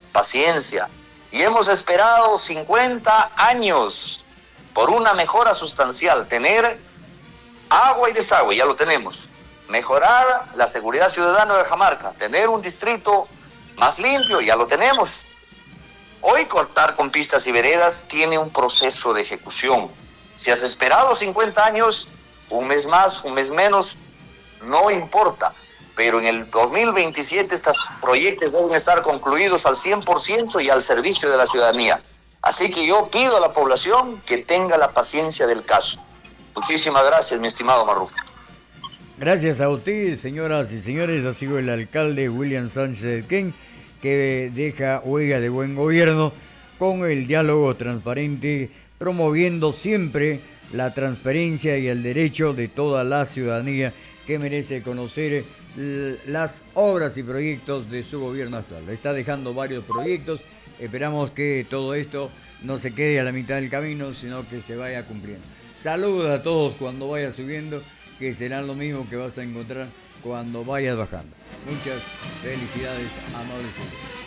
paciencia. Y hemos esperado 50 años por una mejora sustancial, tener agua y desagüe, ya lo tenemos. Mejorar la seguridad ciudadana de Cajamarca, tener un distrito más limpio, ya lo tenemos. Hoy contar con pistas y veredas tiene un proceso de ejecución. Si has esperado 50 años, un mes más, un mes menos, no importa. Pero en el 2027 estos proyectos deben estar concluidos al 100% y al servicio de la ciudadanía. Así que yo pido a la población que tenga la paciencia del caso. Muchísimas gracias, mi estimado Marrufo. Gracias a usted, señoras y señores. Ha sido el alcalde William Sánchez Ken, que deja huella de buen gobierno con el diálogo transparente, promoviendo siempre la transparencia y el derecho de toda la ciudadanía que merece conocer las obras y proyectos de su gobierno actual. Está dejando varios proyectos. Esperamos que todo esto no se quede a la mitad del camino, sino que se vaya cumpliendo. Saluda a todos cuando vaya subiendo, que será lo mismo que vas a encontrar cuando vayas bajando. Muchas felicidades, amables.